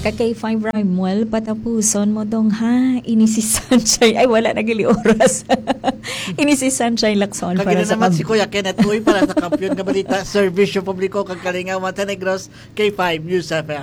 Kakay 5 Rimuel, patapuson mo dong ha. Ini si Sunshine. Ay, wala na gili oras. Ini si Sunshine Lacson para Kagina sa naman si Kuya Kenneth Uy para sa Kampiyon nga Balita, Servisyo Publiko kag Kalinga Montenegros, K5 News FM.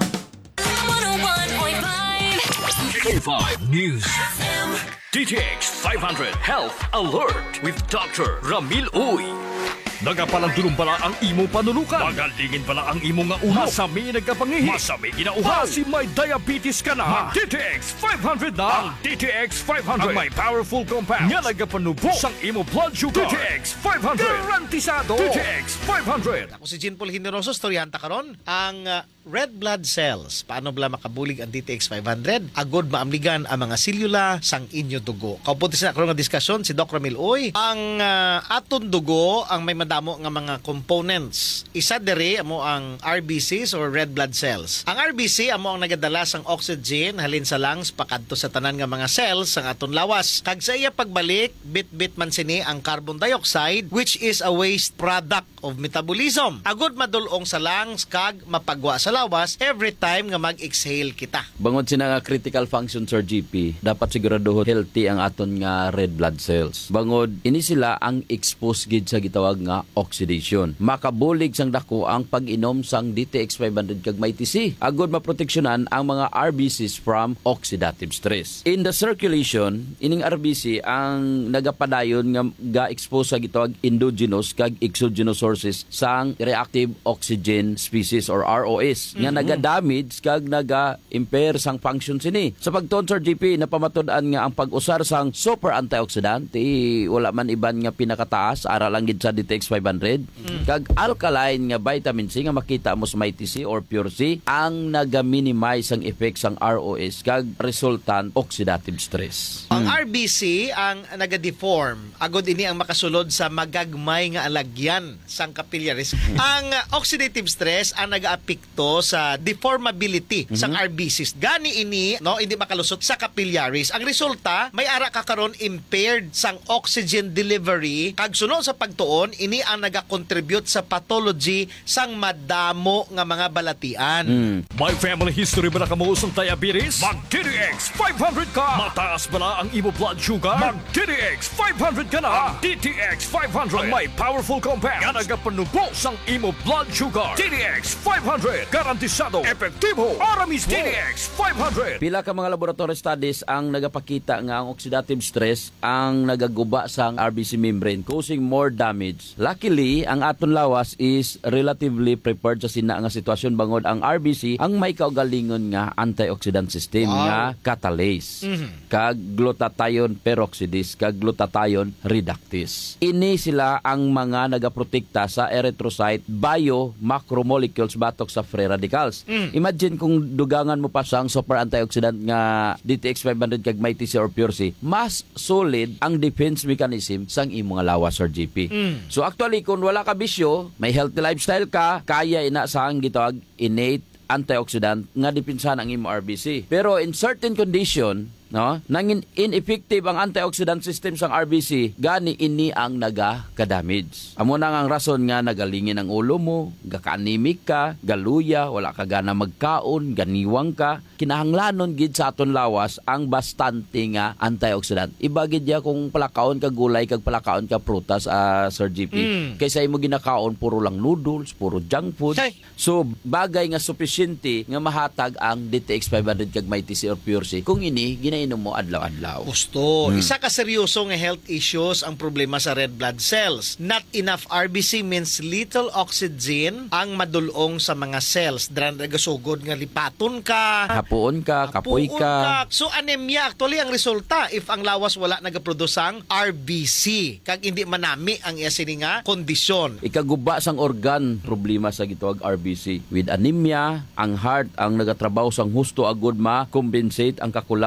101.5 K5 News FM. DTX 500 Health Alert with Dr. Ramil Uy. Nagapalang tulong pala ang imong panulukan. Magalingin pala ang imong nga uhaw. Masami nagkapangihi. Masami ginauhaw. Kasi may diabetes ka na. DTX 500 na. Ang DTX 500. Ang may powerful compounds. Nga nagapanubo sang imo blood sugar. DTX 500. Garantisado. DTX 500. Ako si Jean Paul Generoso, storyanta karon. Ang red blood cells, paano bala makabulig ang DTX 500? Agod maamligan ang mga selula sang inyo dugo. Kaupunti sa karon nga diskusyon si Doc Ramil Uy. Ang aton dugo ang may madamo nga mga components. Isa diri amo ang RBCs or red blood cells. Ang RBC amo ang nagadala sang oxygen halin sa lungs pakadto sa tanan nga mga cells sang aton lawas. Kag sa iya pagbalik, bit-bit man sini ang carbon dioxide which is a waste product of metabolism. Agod madulong sa lungs kag mapagwa sa lawas every time nga mag-exhale kita. Bangod sina nga critical function Sir GP, dapat siguraduhon healthy ang aton nga red blood cells. Bangod ini sila ang exposed gid sa gitawag nga oxidation. Makabulig sang dako ang pag-inom sang DTX 500 kag may TC. Agod maproteksyonan ang mga RBCs from oxidative stress. In the circulation, ining RBC ang nagapadayon nga ga-expose sa gitawag endogenous kag exogenous sources sang reactive oxygen species or ROS nga naga-damage kag naga-impair sang function sini. Sa pagtuon Sir GP, napamatud-an nga ang pag-usar sang super antioxidant wala man iban nga pinakataas ara lang gid sa DTX 500 kag alkaline nga vitamin C nga makita mo sa may TC or pure C ang naga-minimize ang effect sang ROS kag resultant oxidative stress. Ang RBC ang naga-deform. Agod ini ang makasulod sa magagmay nga alagyan sang capillaries. Ang oxidative stress ang naga-apekto sa deformability sang RBCs. Gani ini hindi makalusot sa capillaries. Ang resulta may ara ka karon impaired sang oxygen delivery kag sunod sa pagtuon ini ang naga-contribute sa pathology sang madamo nga mga balatian. May family history ba na kamo sang diabetes? Mag-DTX 500 ka! Mataas ba ang imo blood sugar? Mag-DTX 500 ka na! Ang DTX 500 ang may powerful compounds nga nagapanubo sang imo blood sugar. DTX 500 garantisado, epektibo, para mismo. DTX 500. Pila ka mga laboratory studies ang nagapakita nga ang oxidative stress ang nagaguba sang RBC membrane causing more damage. Luckily, ang aton lawas is relatively prepared sa sina nga sitwasyon bangod ang RBC ang may kaugalingon nga antioxidant system nga catalase kag glutathione peroxidase kag glutathione reductase. Ini sila ang mga nagaprotekta sa erythrocyte bio-macromolecules batok sa free radicals. Imagine kung dugangan mo pa sang super antioxidant nga DTX 500 kag may TC or pure C, mas solid ang defense mechanism sang imong lawas or GP. So actually kung wala ka bisyo, may healthy lifestyle ka, kaya ina sang gitawag innate antioxidant nga depensahan ang imong RBC. Pero in certain condition, nangin ineffective ang antioxidant system sang RBC, gani ini ang naga-damage. Amo na ang rason nga nagalingin ang ulo mo, gaka-anemic ka, galuya, wala ka gana magkaon, ganiwang ka. Kinahanglanon gid sa aton lawas ang bastante nga antioxidant. Iba gid ya kung palakaon ka gulay kag palakaon ka prutas Sir GP. Kaysa imo ginakaon puro lang noodles, puro junk food. So bagay nga sufficiente nga mahatag ang DTX 500 kag may TC or pure C kung ini inom mo adlaw-adlaw. Gusto. Isa ka seryoso nga health issues ang problema sa red blood cells. Not enough RBC means little oxygen ang madulong sa mga cells. Dran nagasugod nga lipaton ka, hapuon ka, kapoy ka. So anemia actually ang resulta if ang lawas wala nagaproduce ang RBC. Kag hindi manami ang iya sini nga kondisyon. Ikaguba sang organ problema sa gitawag RBC. With anemia, ang heart ang nagatrabaho sang husto agud ma-compensate ang kakulang sang red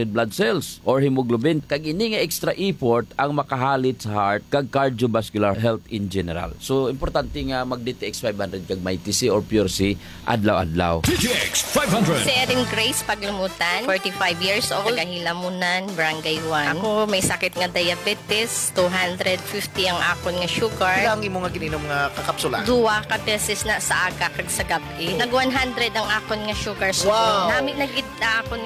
red blood cells or hemoglobin. Kag ini nga extra effort ang makahalit sa heart kag cardiovascular health in general. So importante nga mag DTX 500 kag may TC or Pure C adlaw-adlaw. DTX 500. Si Erin Grace Paglumutan, 45 years old, Hilamunan, Barangay 1. Ako may sakit nga diabetes, 250 ang akon nga sugar. Ilang imo nga gininom nga kakapsula? Duwa ka beses na sa aga kag sa gabi. Nag 100 ang akon nga sugar. So, Wow. nami nagita akon